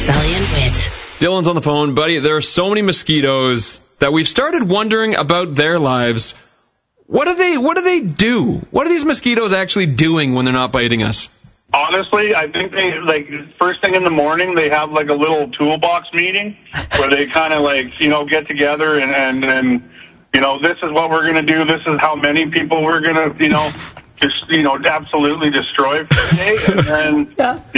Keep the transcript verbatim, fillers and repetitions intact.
Scully and Witt. Dylan's on the phone. Buddy, there are so many mosquitoes that we've started wondering about their lives. What do they, what do they do? What are these mosquitoes actually doing when they're not biting us? Honestly, I think they, like, first thing in the morning, they have, like, a little toolbox meeting where they kind of, like, you know, get together and, and, and, you know, this is what we're going to do. This is how many people we're going to, you know, just, you know, absolutely destroy for the day. And then, yeah.